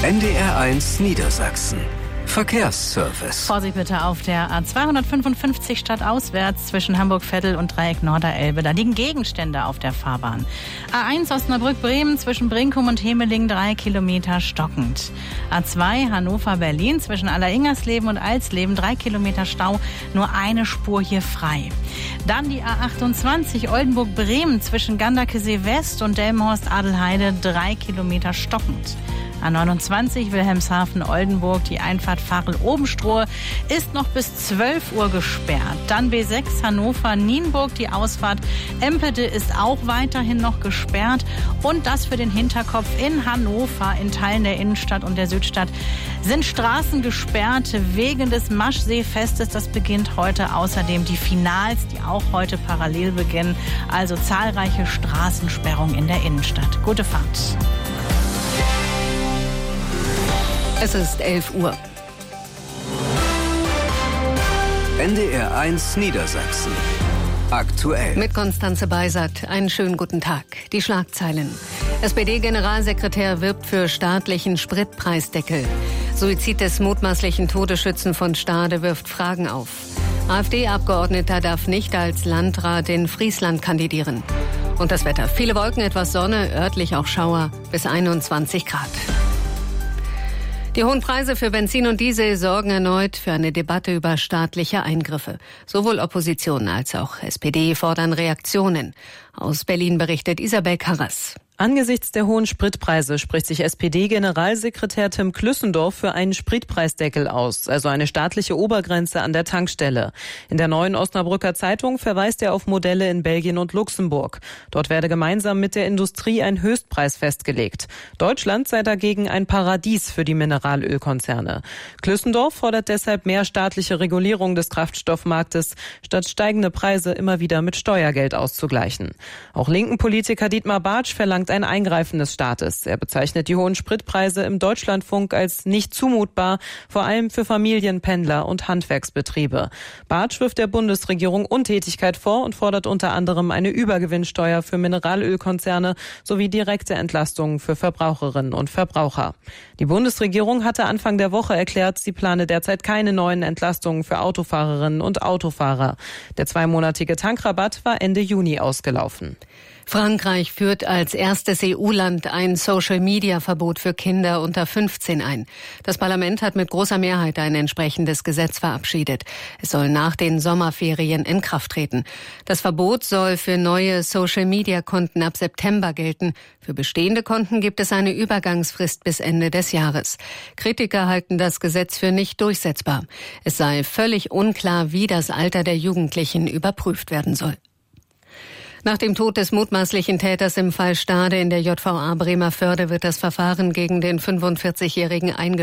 NDR1 Niedersachsen. Verkehrsservice. Vorsicht bitte auf der A255 stadtauswärts zwischen Hamburg-Veddel und Dreieck Norderelbe. Da liegen Gegenstände auf der Fahrbahn. A1 Osnabrück-Bremen zwischen Brinkum und Hemeling 3 Kilometer stockend. A2 Hannover-Berlin zwischen Alleringers-Leben und Alsleben 3 Kilometer Stau, nur eine Spur hier frei. Dann die A28 Oldenburg-Bremen zwischen Ganderkesee-West und Delmenhorst-Adelheide 3 Kilometer stockend. A29 Wilhelmshaven-Oldenburg, die Einfahrt Varel-Obenstrohe ist noch bis 12 Uhr gesperrt. Dann B6 Hannover-Nienburg, die Ausfahrt Empede ist auch weiterhin noch gesperrt. Und das für den Hinterkopf in Hannover, in Teilen der Innenstadt und der Südstadt, sind Straßen gesperrt wegen des Maschseefestes. Das beginnt heute. Außerdem die Finals, die auch heute parallel beginnen. Also zahlreiche Straßensperrungen in der Innenstadt. Gute Fahrt. Es ist 11 Uhr. NDR1 Niedersachsen. Aktuell. Mit Konstanze Beisert. Einen schönen guten Tag. Die Schlagzeilen. SPD-Generalsekretär wirbt für staatlichen Spritpreisdeckel. Suizid des mutmaßlichen Todesschützen von Stade wirft Fragen auf. AfD-Abgeordneter darf nicht als Landrat in Friesland kandidieren. Und das Wetter. Viele Wolken, etwas Sonne, örtlich auch Schauer, bis 21 Grad. Die hohen Preise für Benzin und Diesel sorgen erneut für eine Debatte über staatliche Eingriffe. Sowohl Opposition als auch SPD fordern Reaktionen. Aus Berlin berichtet Isabel Karras. Angesichts der hohen Spritpreise spricht sich SPD-Generalsekretär Tim Klüssendorf für einen Spritpreisdeckel aus, also eine staatliche Obergrenze an der Tankstelle. In der Neuen Osnabrücker Zeitung verweist er auf Modelle in Belgien und Luxemburg. Dort werde gemeinsam mit der Industrie ein Höchstpreis festgelegt. Deutschland sei dagegen ein Paradies für die Mineralölkonzerne. Klüssendorf fordert deshalb mehr staatliche Regulierung des Kraftstoffmarktes, statt steigende Preise immer wieder mit Steuergeld auszugleichen. Auch linken Politiker Dietmar Bartsch verlangt ein Eingreifen des Staates. Er bezeichnet die hohen Spritpreise im Deutschlandfunk als nicht zumutbar, vor allem für Familien, Pendler und Handwerksbetriebe. Bartsch wirft der Bundesregierung Untätigkeit vor und fordert unter anderem eine Übergewinnsteuer für Mineralölkonzerne sowie direkte Entlastungen für Verbraucherinnen und Verbraucher. Die Bundesregierung hatte Anfang der Woche erklärt, sie plane derzeit keine neuen Entlastungen für Autofahrerinnen und Autofahrer. Der 2-monatige Tankrabatt war Ende Juni ausgelaufen. Frankreich führt als erstes EU-Land ein Social-Media-Verbot für Kinder unter 15 ein. Das Parlament hat mit großer Mehrheit ein entsprechendes Gesetz verabschiedet. Es soll nach den Sommerferien in Kraft treten. Das Verbot soll für neue Social-Media-Konten ab September gelten. Für bestehende Konten gibt es eine Übergangsfrist bis Ende des Jahres. Kritiker halten das Gesetz für nicht durchsetzbar. Es sei völlig unklar, wie das Alter der Jugendlichen überprüft werden soll. Nach dem Tod des mutmaßlichen Täters im Fall Stade in der JVA Bremervörde wird das Verfahren gegen den 45-Jährigen eingestellt.